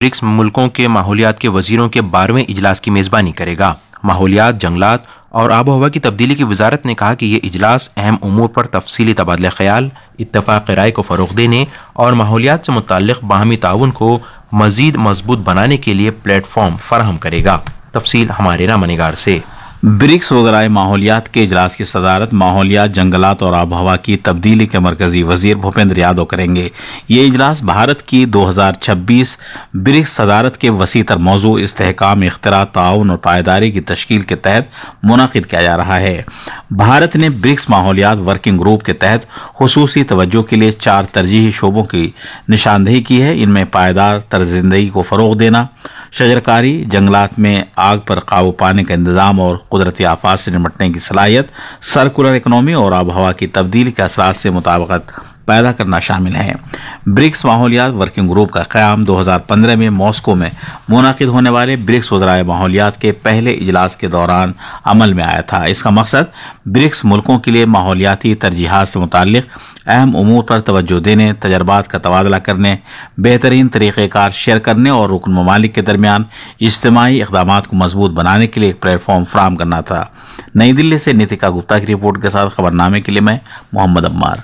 BRICS ملکوں کے ماحولیات کے وزیروں کے 12ویں اجلاس کی میزبانی کرے گا۔ ماحولیات، جنگلات اور آب و ہوا کی تبدیلی کی وزارت نے کہا کہ یہ اجلاس اہم امور پر تفصیلی تبادلہ خیال، اتفاق رائے کو فروغ دینے اور ماحولیات سے متعلق باہمی تعاون کو مزید مضبوط بنانے کے لیے پلیٹ فارم فراہم کرے گا۔ تفصیل ہمارے نامہ نگار سے۔ برکس وزرائے ماحولیات کے اجلاس کی صدارت ماحولیات، جنگلات اور آب و ہوا کی تبدیلی کے مرکزی وزیر بھوپیندر یادو کریں گے۔ یہ اجلاس بھارت کی 2026 برکس صدارت کے وسیع تر موضوع استحکام، اختراع، تعاون اور پائیداری کی تشکیل کے تحت منعقد کیا جا رہا ہے۔ بھارت نے برکس ماحولیات ورکنگ گروپ کے تحت خصوصی توجہ کے لیے 4 ترجیحی شعبوں کی نشاندہی کی ہے۔ ان میں پائیدار طرز زندگی کو فروغ دینا، شجرکاری، جنگلات میں آگ پر قابو پانے کا انتظام اور قدرتی آفات سے نمٹنے کی صلاحیت، سرکولر اکنامی اور آب و ہوا کی تبدیلی کے اثرات سے مطابقت پیدا کرنا شامل ہیں۔ برکس ماحولیات ورکنگ گروپ کا قیام 2015 میں ماسکو میں منعقد ہونے والے برکس وزرائے ماحولیات کے پہلے اجلاس کے دوران عمل میں آیا تھا۔ اس کا مقصد برکس ملکوں کے لیے ماحولیاتی ترجیحات سے متعلق اہم امور پر توجہ دینے، تجربات کا تبادلہ کرنے، بہترین طریقہ کار شیئر کرنے اور رکن ممالک کے درمیان اجتماعی اقدامات کو مضبوط بنانے کے لیے ایک پلیٹ فارم فراہم کرنا تھا۔ نئی دلی سے نیتکا گپتا کی رپورٹ کے ساتھ خبرنامے کے لیے میں محمد عمار۔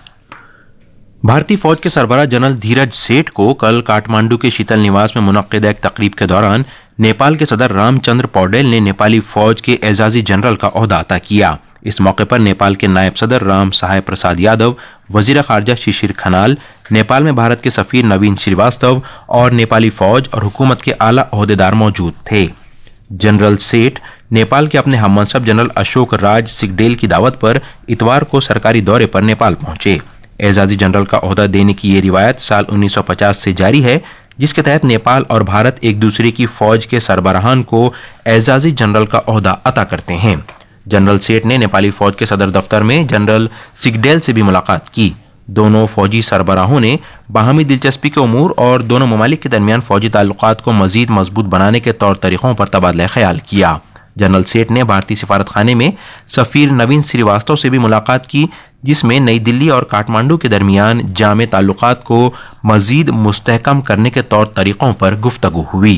بھارتی فوج کے سربراہ جنرل دھیرج سیٹھ کو کل کاٹمانڈو کے شیتل نواس میں منعقدہ ایک تقریب کے دوران نیپال کے صدر رام چندر پوڈیل نے نیپالی فوج کے اعزازی جنرل کا عہدہ عطا کیا۔ اس موقع پر نیپال کے نائب صدر رام سہائے پرساد یادو، وزیر خارجہ ششیر کھنال، نیپال میں بھارت کے سفیر نوین شریواستو اور نیپالی فوج اور حکومت کے اعلیٰ عہدیدار موجود تھے۔ جنرل سیٹھ نیپال کے اپنے ہم منصب جنرل اشوک راج سکڈیل کی دعوت پر اتوار کو سرکاری دورے پر نیپال پہنچے۔ اعزازی جنرل کا عہدہ دینے کی یہ روایت سال 1950 سے جاری ہے، جس کے تحت نیپال اور بھارت ایک دوسرے کی فوج کے سربراہان کو اعزازی جنرل کا عہدہ عطا کرتے ہیں۔ جنرل سیٹھ نے نیپالی فوج کے صدر دفتر میں جنرل سکڈیل سے بھی ملاقات کی۔ دونوں فوجی سربراہوں نے باہمی دلچسپی کے امور اور دونوں ممالک کے درمیان فوجی تعلقات کو مزید مضبوط بنانے کے طور طریقوں پر تبادلہ خیال کیا۔ جنرل سیٹھ نے بھارتی سفارت خانے میں سفیر نوین سریواستو سے بھی ملاقات کی، جس میں نئی دلی اور کاٹمانڈو کے درمیان جامع تعلقات کو مزید مستحکم کرنے کے طور طریقوں پر گفتگو ہوئی۔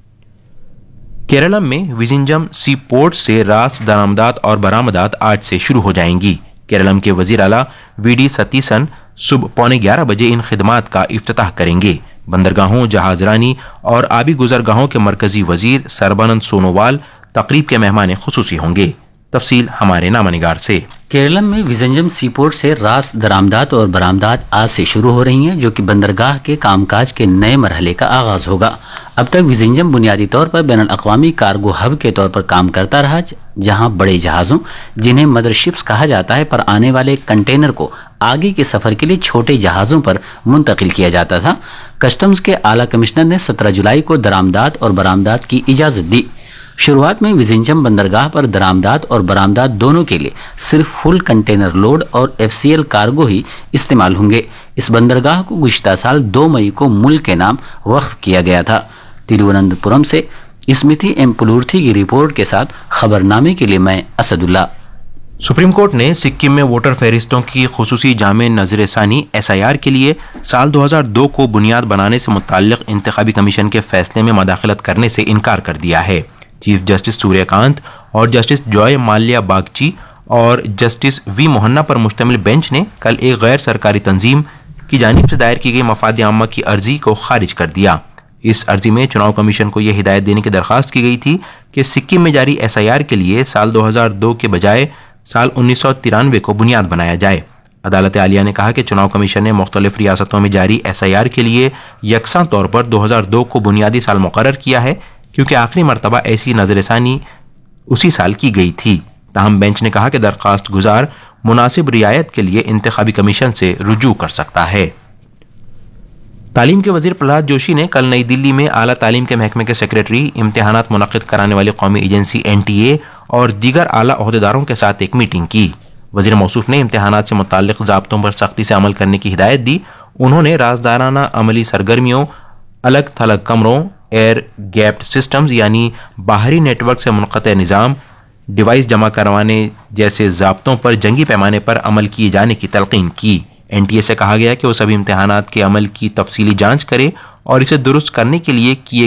کیرالم میں وزنجم سی پورٹ سے راس درآمدات اور برآمدات آج سے شروع ہو جائیں گی۔ کیرالم کے وزیر اعلیٰ وی ڈی ستیسن صبح 11:15 بجے ان خدمات کا افتتاح کریں گے۔ بندرگاہوں، جہاز رانی اور آبی گزرگاہوں کے مرکزی وزیر سربانند سونووال تقریب کے مہمان خصوصی ہوں گے۔ تفصیل ہمارے نامہ نگار سے۔ کیرالم میں وزنجم سی پورٹ سے راس درآمدات اور برآمدات آج سے شروع ہو رہی ہیں، جو کہ بندرگاہ کے کام کاج کے نئے مرحلے کا آغاز ہوگا۔ اب تک وزنجم بنیادی طور پر بین الاقوامی کارگو ہب کے طور پر کام کرتا رہا، جہاں بڑے جہازوں، جنہیں مدر شپس کہا جاتا ہے، پر آنے والے کنٹینر کو آگے کے سفر کے لیے چھوٹے جہازوں پر منتقل کیا جاتا تھا۔ کسٹمز کے اعلیٰ کمشنر نے 17 جولائی کو درآمدات اور برآمدات کی اجازت دی۔ شروعات میں وزنجم بندرگاہ پر درآمدات اور برآمدات دونوں کے لیے صرف فل کنٹینر لوڈ اور ایف سی ایل کارگو ہی استعمال ہوں گے۔ اس بندرگاہ کو گزشتہ سال 2 مئی کو ملک کے نام وقف کیا گیا تھا۔ ترووننتپورم سے اسمتھی ایم پلورتھی کی رپورٹ کے ساتھ خبرنامے کے لیے میں اسد اللہ۔ سپریم کورٹ نے سکم میں ووٹر فہرستوں کی خصوصی جامع نظر ثانی SIR کے لیے سال 2002 کو بنیاد بنانے سے متعلق انتخابی کمیشن کے فیصلے میں مداخلت کرنے سے انکار کر دیا ہے۔ چیف جسٹس سوریہ کانت اور جسٹس جوائے مالیہ باگچی اور جسٹس وی موہنا پر مشتمل بینچ نے کل ایک غیر سرکاری تنظیم کی جانب سے دائر کی گئی مفاد عامہ کی عرضی کو خارج کر دیا۔ اس عرضی میں چناؤ کمیشن کو یہ ہدایت دینے کی درخواست کی گئی تھی کہ سکم میں جاری SIR کے لیے سال 2002 کے بجائے سال 1993 کو بنیاد بنایا جائے۔ عدالت عالیہ نے کہا کہ چناؤ کمیشن نے مختلف ریاستوں میں جاری SIR کے لیے یکساں طور پر 2002 کو بنیادی سال مقرر کیا ہے، کیونکہ آخری مرتبہ ایسی نظر ثانی اسی سال کی گئی تھی۔ تاہم بینچ نے کہا کہ درخواست گزار مناسب رعایت کے لیے انتخابی کمیشن سے رجوع کر سکتا ہے۔ تعلیم کے وزیر پرہلاد جوشی نے کل نئی دلی میں اعلیٰ تعلیم کے محکمے کے سیکریٹری، امتحانات منعقد کرانے والی قومی ایجنسی NTA اور دیگر اعلیٰ عہدیداروں کے ساتھ ایک میٹنگ کی۔ وزیر موصوف نے امتحانات سے متعلق ضابطوں پر سختی سے عمل کرنے کی ہدایت دی۔ انہوں نے رازدارانہ عملی سرگرمیوں، الگ تھلگ کمروں، ایئر گیپڈ سسٹمز یعنی باہری نیٹ ورک سے منقطع نظام، ڈیوائس جمع کروانے جیسے ضابطوں پر جنگی پیمانے پر عمل کیے جانے کی تلقین کی۔ NTA سے کہا گیا کہ وہ سبھی امتحانات کے عمل کی تفصیلی جانچ کرے اور اسے درست کرنے کے لیے کیے